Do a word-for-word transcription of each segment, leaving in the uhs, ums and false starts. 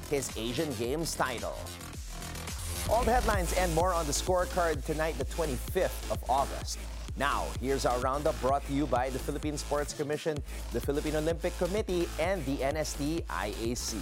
his Asian Games title. All the headlines and more on the scorecard tonight, the twenty-fifth of August. Now, here's our roundup brought to you by the Philippine Sports Commission, the Philippine Olympic Committee, and the N S T I A C.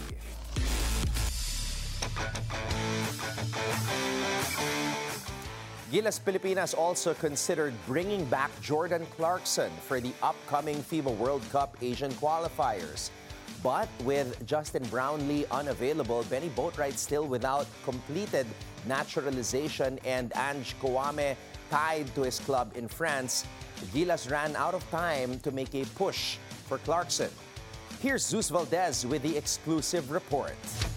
Gilas Pilipinas also considered bringing back Jordan Clarkson for the upcoming FIBA World Cup Asian qualifiers. But with Justin Brownlee unavailable, Benny Boatwright still without completed naturalization, and Ange Kouame tied to his club in France, Gilas ran out of time to make a push for Clarkson. Here's Zeus Valdez with the exclusive report.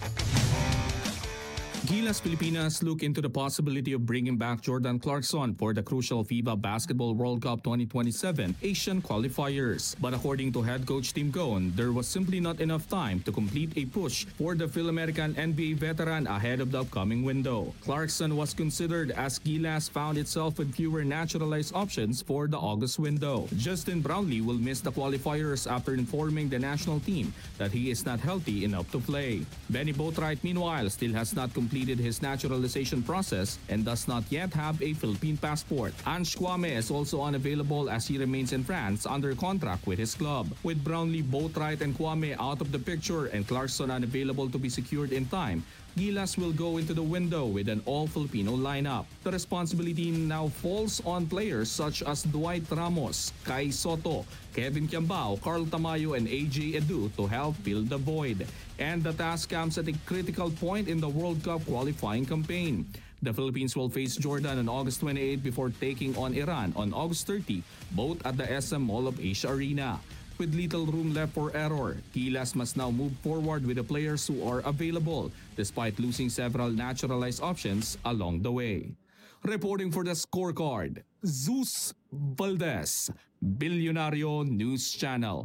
Gilas Pilipinas look into the possibility of bringing back Jordan Clarkson for the crucial FIBA Basketball World Cup twenty twenty-seven Asian qualifiers. But according to head coach Tim Goon, there was simply not enough time to complete a push for the Phil-American N B A veteran ahead of the upcoming window. Clarkson was considered as Gilas found itself with fewer naturalized options for the August window. Justin Brownlee will miss the qualifiers after informing the national team that he is not healthy enough to play. Benny Boatwright, meanwhile, still has not completed his naturalization process and does not yet have a Philippine passport. Ange Kouame is also unavailable as he remains in France under contract with his club. With Brownlee, Boatwright, and Kouame out of the picture and Clarkson unavailable to be secured in time, Gilas will go into the window with an all-Filipino lineup. The responsibility now falls on players such as Dwight Ramos, Kai Soto, Kevin Kiambao, Carl Tamayo, and A J Edu to help fill the void. And the task comes at a critical point in the World Cup qualifying campaign. The Philippines will face Jordan on August twenty-eighth before taking on Iran on August thirtieth, both at the S M Mall of Asia Arena. With little room left for error, Gilas must now move forward with the players who are available, despite losing several naturalized options along the way. Reporting for the scorecard, Zeus Valdez, Billionario News Channel.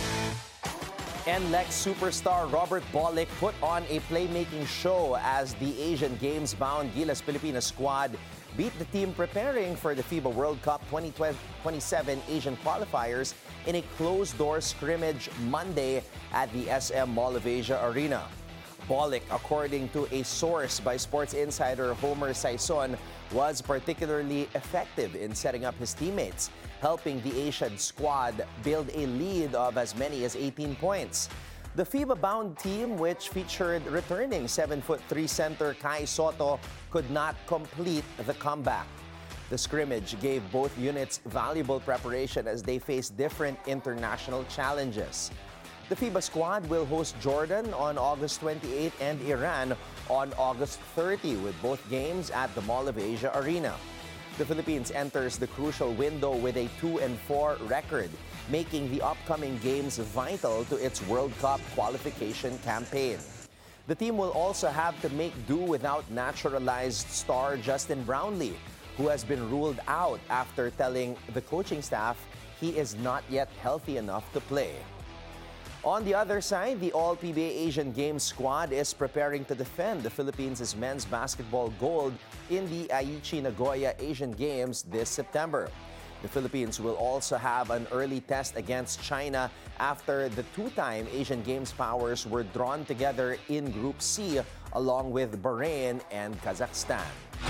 N L E C superstar Robert Bolick put on a playmaking show as the Asian Games-bound Gilas Pilipinas squad beat the team preparing for the FIBA World Cup twenty twenty-seven Asian qualifiers in a closed-door scrimmage Monday at the S M Mall of Asia Arena. Bolick, according to a source by Sports Insider Homer Saison, was particularly effective in setting up his teammates, helping the Asian squad build a lead of as many as eighteen points. The FIBA-bound team, which featured returning seven foot three center Kai Soto, could not complete the comeback. The scrimmage gave both units valuable preparation as they faced different international challenges. The FIBA squad will host Jordan on August twenty-eighth and Iran on August thirtieth, with both games at the Mall of Asia Arena. The Philippines enters the crucial window with a two and four record, making the upcoming games vital to its World Cup qualification campaign. The team will also have to make do without naturalized star Justin Brownlee, who has been ruled out after telling the coaching staff he is not yet healthy enough to play. On the other side, the All-P B A Asian Games squad is preparing to defend the Philippines' men's basketball gold in the Aichi Nagoya Asian Games this September. The Philippines will also have an early test against China after the two-time Asian Games powers were drawn together in Group C along with Bahrain and Kazakhstan.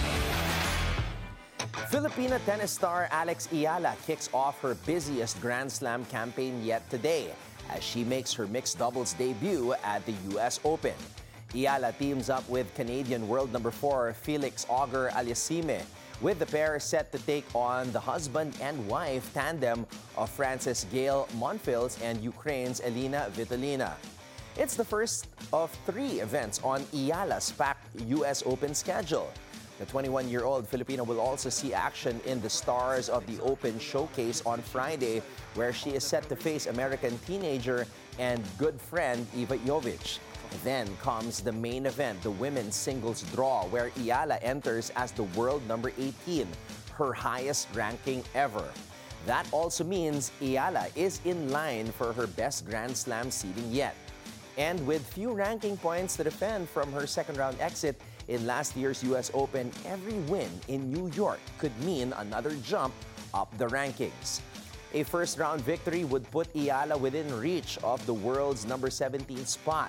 Filipina tennis star Alex Eala kicks off her busiest Grand Slam campaign yet today as she makes her mixed doubles debut at the U S Open. Eala teams up with Canadian world number four Felix Auger-Aliassime, with the pair set to take on the husband and wife tandem of France's Gail Monfils and Ukraine's Elina Vitolina. It's the first of three events on Eala's packed U S Open schedule. The twenty-one-year-old Filipina will also see action in the Stars of the Open showcase on Friday, where she is set to face American teenager and good friend Iva Jovic. Then comes the main event, the women's singles draw, where Eala enters as the world number eighteen, her highest ranking ever. That also means Eala is in line for her best Grand Slam seeding yet. And with few ranking points to defend from her second-round exit in last year's U S Open, every win in New York could mean another jump up the rankings. A first-round victory would put Eala within reach of the world's number seventeen spot,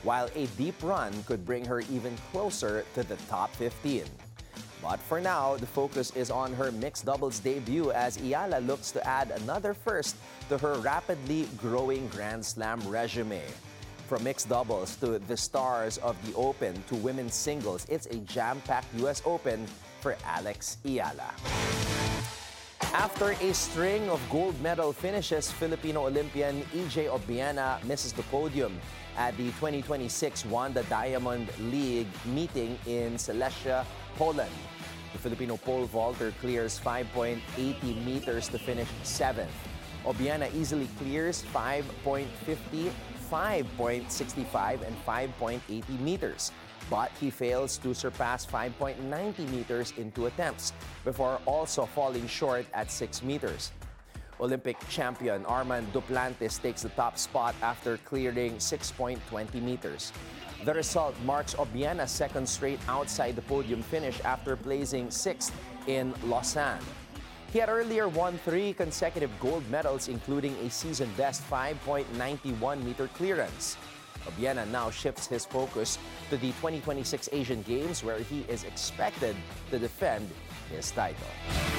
while a deep run could bring her even closer to the top fifteen. But for now, the focus is on her mixed doubles debut as Ayala looks to add another first to her rapidly growing Grand Slam resume. From mixed doubles to the stars of the Open to women's singles, it's a jam-packed U S Open for Alex Ayala. After a string of gold medal finishes, Filipino Olympian E J Obiena misses the podium at the twenty twenty-six Wanda Diamond League meeting in Silesia, Poland. The Filipino pole vaulter clears five point eight zero meters to finish seventh. Obiena easily clears five point five zero, five point six five, and five point eight zero meters. But he fails to surpass five point nine zero meters in two attempts before also falling short at six meters. Olympic champion Armand Duplantis takes the top spot after clearing six point two zero meters. The result marks Obiena's second straight outside the podium finish after placing sixth in Lausanne. He had earlier won three consecutive gold medals, including a season-best five point nine one meter clearance. Obiena now shifts his focus to the twenty twenty-six Asian Games, where he is expected to defend his title.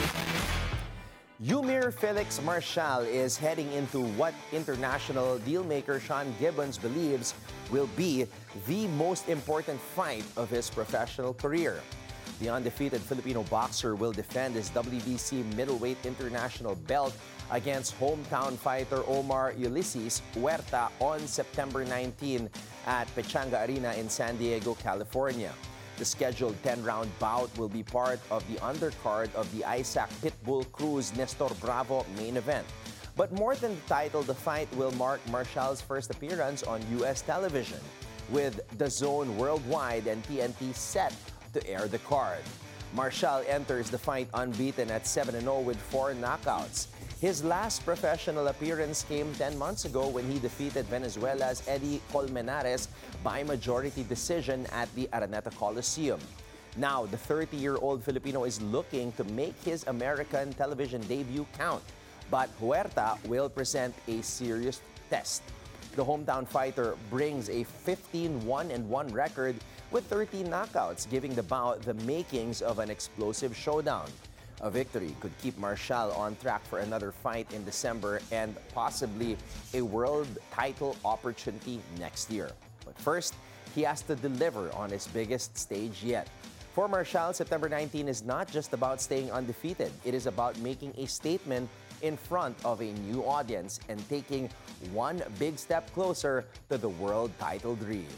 Yumir Felix Marshall is heading into what international dealmaker Sean Gibbons believes will be the most important fight of his professional career. The undefeated Filipino boxer will defend his W B C middleweight international belt against hometown fighter Omar Ulysses Huerta on September nineteenth at Pechanga Arena in San Diego, California. The scheduled ten-round bout will be part of the undercard of the Isaac Pitbull Cruz Nestor Bravo main event. But more than the title, the fight will mark Marshall's first appearance on U S television, with DAZN Worldwide and T N T set to air the card. Marshall enters the fight unbeaten at seven and oh with four knockouts. His last professional appearance came ten months ago when he defeated Venezuela's Eddie Colmenares by majority decision at the Araneta Coliseum. Now, the thirty-year-old Filipino is looking to make his American television debut count, but Huerta will present a serious test. The hometown fighter brings a fifteen one and one record with thirteen knockouts, giving the bout the makings of an explosive showdown. A victory could keep Marshall on track for another fight in December and possibly a world title opportunity next year. But first, he has to deliver on his biggest stage yet. For Marshall, September nineteenth is not just about staying undefeated. It is about making a statement in front of a new audience and taking one big step closer to the world title dream.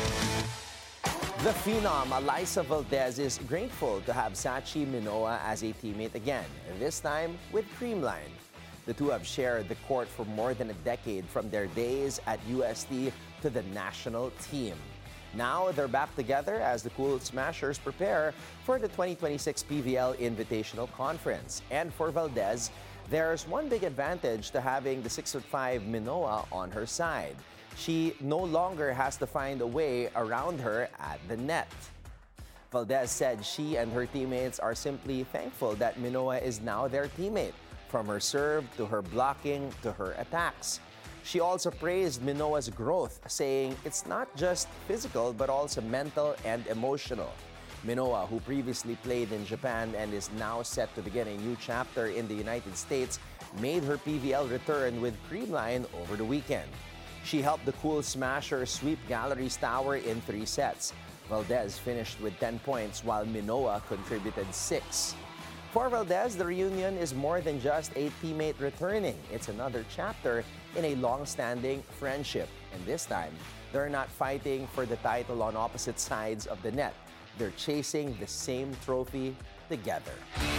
The phenom Alyssa Valdez is grateful to have Sachi Minoa as a teammate again, this time with Creamline. The two have shared the court for more than a decade, from their days at U S T to the national team. Now they're back together as the Cool Smashers prepare for the twenty twenty-six P V L Invitational Conference. And for Valdez, there's one big advantage to having the six foot five Minoa on her side. She no longer has to find a way around her at the net. Valdez said she and her teammates are simply thankful that Minoa is now their teammate, from her serve to her blocking to her attacks. She also praised Minoa's growth, saying it's not just physical but also mental and emotional. Minoa, who previously played in Japan and is now set to begin a new chapter in the United States, made her P V L return with Creamline over the weekend. She helped the Cool Smashers sweep Galleries Tower in three sets. Valdez finished with ten points while Minoa contributed six. For Valdez, the reunion is more than just a teammate returning. It's another chapter in a long-standing friendship. And this time, they're not fighting for the title on opposite sides of the net. They're chasing the same trophy together.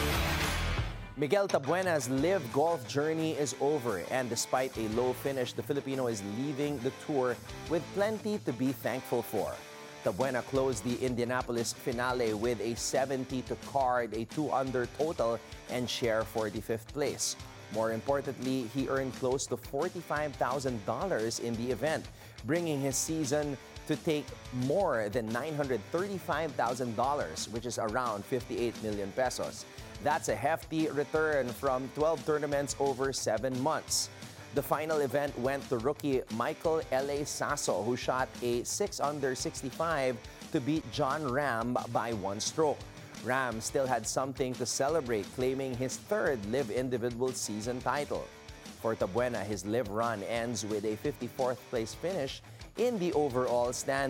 Miguel Tabuena's live golf journey is over, and despite a low finish, the Filipino is leaving the tour with plenty to be thankful for. Tabuena closed the Indianapolis finale with a seventy to card, a two under total, and share forty-fifth place. More importantly, he earned close to forty-five thousand dollars in the event, bringing his season to take more than nine hundred thirty-five thousand dollars, which is around fifty-eight million pesos. That's a hefty return from twelve tournaments over seven months. The final event went to rookie Michael L A. Sasso, who shot a six under sixty-five to beat John Ram by one stroke. Ram still had something to celebrate, claiming his third Live Individual season title. For Tabuena, his Live run ends with a fifty-fourth place finish in the overall standings.